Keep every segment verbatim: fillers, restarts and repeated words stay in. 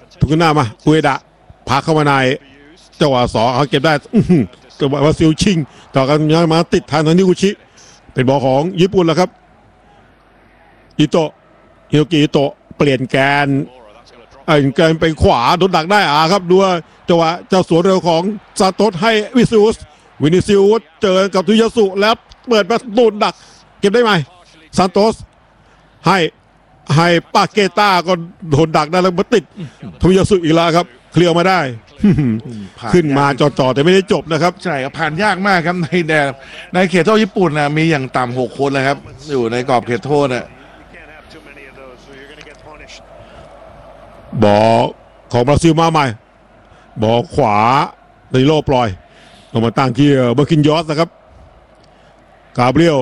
ถูกหน้ามาอุเอดะพาเข้ามาในจังหวะสองเขาเก็บได้จังหวะว่าซิลชิงต่อกันยังมาติดทางทางนิกุชิเป็นบอลของญี่ปุ่นแล้วครับอิโตะฮิโรกิอิโตะเปลี่ยนแกนเอ็นแกนไปขวาโดนดักได้อ่ะครับดูจังหวะเจ้าสวนเร็วของซาโตสให้วิซิอุสวินิซิอุสเจอกับทุยาสุแล้วเปิดมาโดนดักเก็บได้ไหมซาโตสให้ให้ปาเกต้าก็โดนดักได้แล้วมาติดทุยาสุอีกแล้วครับเคลียร์มาได้ขึ้นมาจอดๆแต่ไม่ได้จบนะครับใช่ครับผ่านยากมากครับในแดนในเขตโทษญี่ปุ่นนะมีอย่างต่ำหกคนเลยครับอยู่ในกรอบเขตโทษนะบอลของบราซิลมาใหม่บอลขวาในโลปล่อยลงมาตั้งที่เบอร์คินยอสนะครับกาเบรียล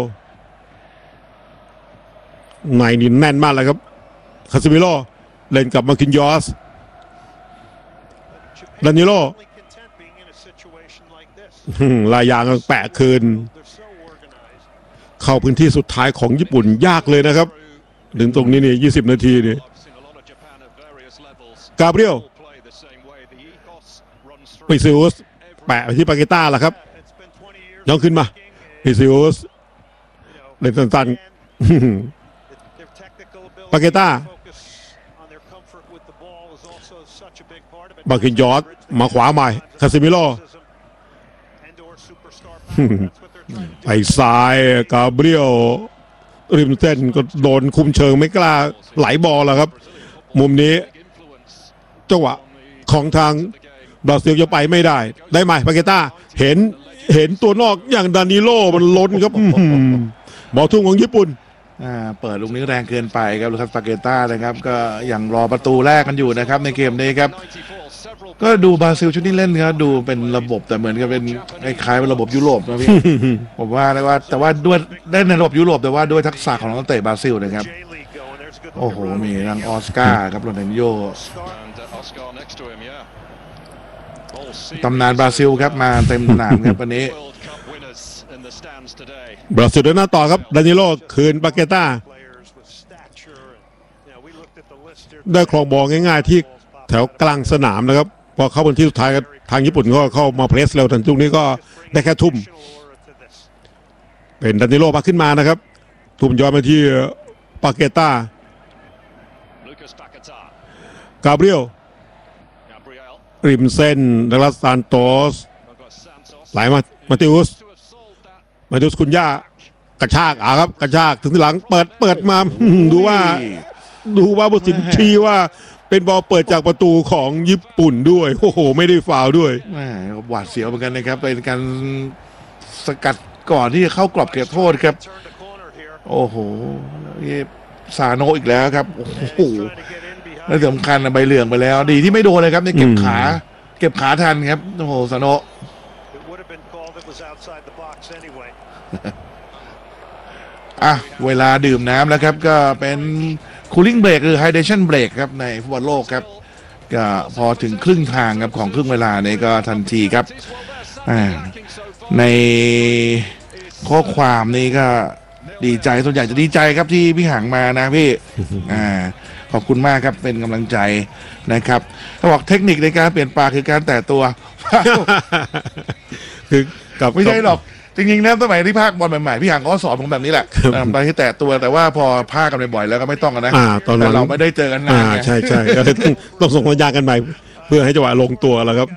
ในนี่แน่นมากเลยครับคาซิมิโลเล่นกับมาคินยอสดานิโลลายยางแปะคืนเข้าพื้นที่สุดท้ายของญี่ปุ่นยากเลยนะครับถึงตรงนี้นี่ยี่สิบนาทีนี่กาเบรียลปิซิอุสแปะไปที่ปาเกต้าล่ะครับย้อนขึ้นมาปิซิอุสเล่นสั้นๆปาเกต้าบาคินยอสมาขวาใหม่คาซิมิโลไปซ้ายกาเบรียลริมเส้นก็โดนคุมเชิงไม่กล้าไหลบอลแล้วครับมุมนี้จังหวะของทางบราซิลจะไปไม่ได้ได้ไหมปาเกต้าเห็นเห็นตัวนอกอย่างดานิโลมันล้นครับบอลทุ่งของญี่ปุ่นอ่าเปิดลูกนี้แรงเกินไปครับลูคัสปาเกต้านะครับก็ยังรอประตูแรกกันอยู่นะครับในเกมนี้ครับก็ดูบราซิลชุดนี้เล่นครับดูเป็นระบบแต่เหมือนกับเป็นคล้ายๆเป็นระบบยุโรปนะพี่ ผมว่าเลยว่าแต่ว่าด้วยได้ในระบบยุโรปแต่ว่าด้วยทักษะของนักเตะบราซิลนะครับโอ้โหมีทางออสการ์ครับโรนัลโญตำนานบราซิลครับมาเต็มสนามครับวันนี้บราซิลเดินหน้าต่อครับดานิโลคืนปาเกต้าได้ครองบอลง่ายๆที่แถวกลางสนามนะครับพอเข้าบนที่สุดท้ายทางญี่ปุ่นก็เข้ามาเพรสเร็วทันจุกนี้ก็ได้แค่ทุ่มเป็นดานิโลพาขึ้นมานะครับทุ่มย้อนไปที่ปาเกต้ากาเบรียลริมเส้นดักลาสซานโตสไหลมามาติอุสมาติอุสคุณย่ากระชากอ่ะครับกระชากถึงหลังเปิดเปิดมาดูว่าดูว่าบุสินชี้ว่าเป็นบอลเปิดจากประตูของญี่ปุ่นด้วยโอ้โหไม่ได้ฟาวล์ด้วยหวาดเสียวเหมือนกันนะครับเป็นการสกัดก่อนที่จะเข้ากรอบเขตโทษครับโอ้โหซาโนอีกแล้วครับโอ้โหและสำคัญใบเหลืองไปแล้วดีที่ไม่โดนเลยครับเนี่ยเก็บขาเก็บขาทันครับโอ้โหซาโนอ่ะเวลาดื่มน้ำแล้วครับก็เป็นคูลิ่งเบรกหรือไฮเดรชั่นเบรกครับในฟุตบอลโลกครับก็พอถึงครึ่งทางครับของครึ่งเวลานี้ก็ทันทีครับในข้อความนี้ก็ดีใจส่วนใหญ่จะดีใจครับที่พี่หังมานะพี่อ่าขอบคุณมากครับเป็นกำลังใจนะครับเขาบอกเทคนิคในการเปลี่ยนปากคือการแตะตัวคือกับไม่ใช่หรอกจริงๆนะสมัยที่ภาคบอลใหม่ๆพี่หังก็สอนผมแบบนี้แหละไปที่แตะตัวแต่ว่าพอภาคกันบ่อยๆแล้วก็ไม่ต้องกันนะแต่เราไม่ได้เจอกันนานใช่ใช่ก็เลยต้องต้องส่งสัญญาณกันใหม่เพื่อให้จังหวะลงตัวแล้วครับ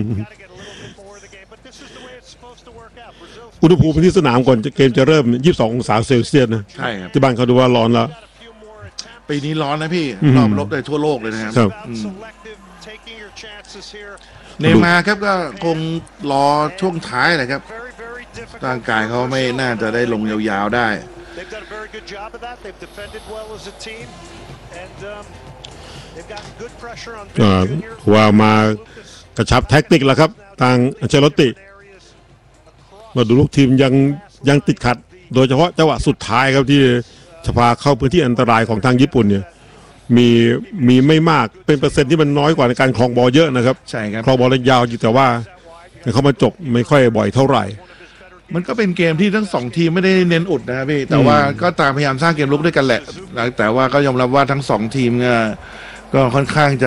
อุณหภูมิที่สนามก่อนเกมจะเริ่มยี่สิบสององศาเซลเซียสนะใช่ครับที่บ้านเขาดูว่าร้อนแล้วปีนี้ร้อนนะพี่รอบลบเลยทั่วโลกเลยนะครับเนย์มาร์ครับก็คงรอช่วงท้ายเลยครับร่างกายเขาไม่น่าจะได้ลงยาวๆได้ว่ามากระชับแท็กติกแล้วครับทางอัลเชลอตติมาดูลูกทีมยังยังติดขัดโดยเฉพาะจังหวะสุดท้ายครับที่จะพาเข้าพื้นที่อันตรายของทางญี่ปุ่นเนี่ยมีมีไม่มากเป็นเปอร์เซ็นต์ที่มันน้อยกว่าในการครองบอลเยอะนะครับใช่ครับครองบอลยาวอยู่แต่ว่าเขามาจบไม่ค่อยบ่อยเท่าไหร่มันก็เป็นเกมที่ทั้งสองทีมไม่ได้เน้นอุดนะครับพี่แต่ว่าก็ตามพยายามสร้างเกมลุกด้วยกันแหละแต่ว่าก็ยอมรับว่าทั้งสองทีมก็ค่อนข้างจะ